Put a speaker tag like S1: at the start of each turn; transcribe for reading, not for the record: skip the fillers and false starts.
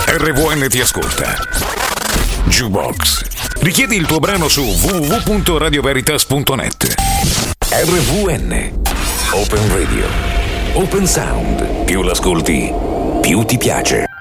S1: RVN ti ascolta. Jukebox. Richiedi il tuo brano su www.radioveritas.net. RVN. Open Radio. Open Sound. Più l'ascolti, più ti piace.